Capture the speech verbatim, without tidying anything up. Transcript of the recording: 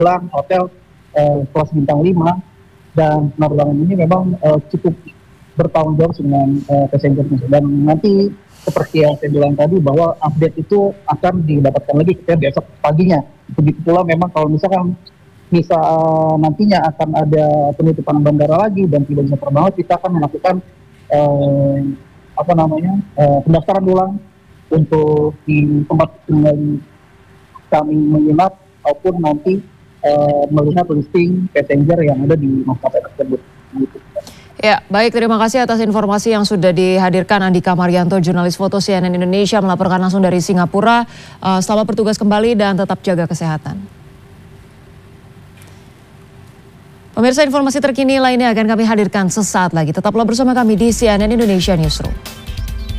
bilang hotel uh, kelas bintang lima, dan penerbangan ini memang uh, cukup bertanggung jawab dengan uh, passenger. Dan nanti seperti yang saya bilang tadi bahwa update itu akan didapatkan lagi ketika besok paginya. Begitu pula memang kalau misalkan misal nantinya akan ada penutupan bandara lagi dan tidak bisa terbang, kita akan melakukan eh, apa namanya eh, pendaftaran ulang untuk di tempat tinggal kami menginap maupun nanti eh, melihat listing passenger yang ada di maskapai tersebut. Gitu. Ya, baik, terima kasih atas informasi yang sudah dihadirkan Andika Marianto, jurnalis foto C N N Indonesia melaporkan langsung dari Singapura. Uh, selamat bertugas kembali dan tetap jaga kesehatan. Pemirsa, informasi terkini lainnya akan kami hadirkan sesaat lagi. Tetaplah bersama kami di C N N Indonesia Newsroom.